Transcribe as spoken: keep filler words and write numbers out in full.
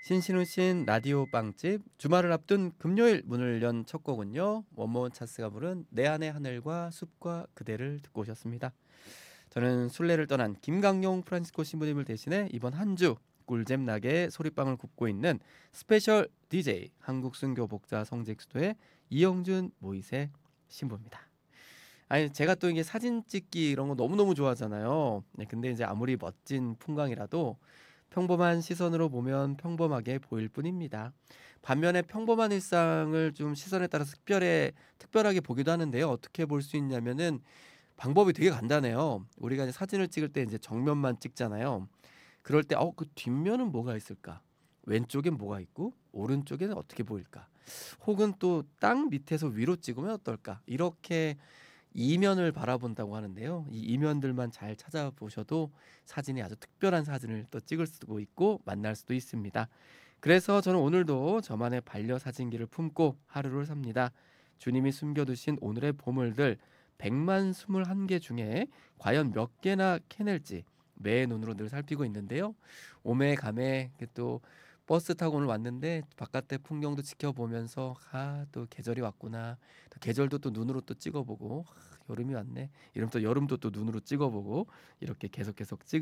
신신우신 라디오 빵집 주말을 앞둔 금요일 문을 연 첫 곡은요 원모원 차스가 부른 내 안의 하늘과 숲과 그대를 듣고 오셨습니다. 저는 순례를 떠난 김강용 프란시스코 신부님을 대신해 이번 한 주 꿀잼 나게 소리빵을 굽고 있는 스페셜 디제이 한국순교복자 성직수도의 이영준 모이세 신부입니다. 아니 제가 또 이게 사진 찍기 이런 거 너무너무 좋아하잖아요. 네, 근데 이제 아무리 멋진 풍광이라도 평범한 시선으로 보면 평범하게 보일 뿐입니다. 반면에 평범한 일상을 좀 시선에 따라서 특별해 특별하게 보기도 하는데요. 어떻게 볼 수 있냐면은 방법이 되게 간단해요. 우리가 이제 사진을 찍을 때 이제 정면만 찍잖아요. 그럴 때 어 그 뒷면은 뭐가 있을까? 왼쪽엔 뭐가 있고 오른쪽에는 어떻게 보일까? 혹은 또 땅 밑에서 위로 찍으면 어떨까? 이렇게 이면을 바라본다고 하는데요. 이 이면들만 잘 찾아보셔도 사진이 아주 특별한 사진을 또 찍을 수도 있고 만날 수도 있습니다. 그래서 저는 오늘도 저만의 반려사진기를 품고 하루를 삽니다. 주님이 숨겨두신 오늘의 보물들 백만 스물한 개 중에 과연 몇 개나 캐낼지 매 눈으로 늘 살피고 있는데요. 오매 가매 또 버스 타고 오늘 왔는데 바깥의 풍경도 지켜보면서 아, 또 계절이 왔구나. 또 계절도 또 눈으로 또 찍어보고 아, 여름이 왔네. 이러면 또 여름도 또 눈으로 찍어보고 이렇게 계속 계속 찍